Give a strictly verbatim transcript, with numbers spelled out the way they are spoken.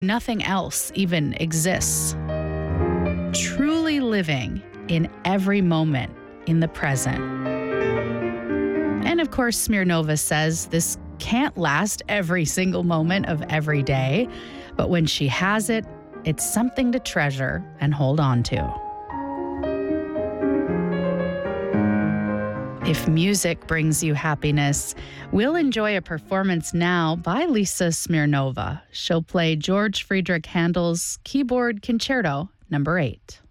Nothing else even exists. Truly living in every moment in the present. And of course, Smirnova says this can't last every single moment of every day, but when she has it, it's something to treasure and hold on to. If music brings you happiness, we'll enjoy a performance now by Lisa Smirnova. She'll play George Friedrich Handel's Keyboard Concerto number eight.